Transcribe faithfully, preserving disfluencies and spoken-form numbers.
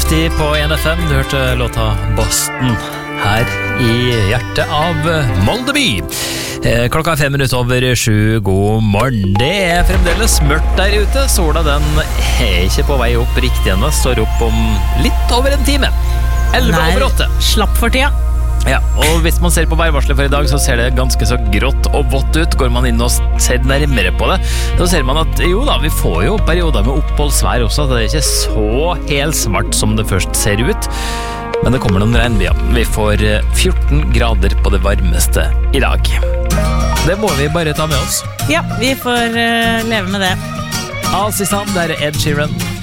riktig på en F M. Du hørte låta Boston her i hjertet av Molde by. Klokka er fem minutter over sju. God morgen. Det er fremdeles mørkt der ute. Sola den er ikke på vei opp riktig ennå. Står opp om litt over en time. elleve over åtte. Slapp for tida. Ja, og hvis man ser på værvarselet for i dag, så ser det ganske så grått og vått ut. Går man inn og ser nærmere på det, så ser man at jo da, vi får jo perioder med oppholdsvær også. Det er ikke så helt svart som det først ser ut. Men det kommer noen regnbyger. Vi får fjorten grader på det varmeste i dag. Det må vi bare ta med oss. Ja, vi får uh, leve med det. Assistant, der er Ed Sheeran.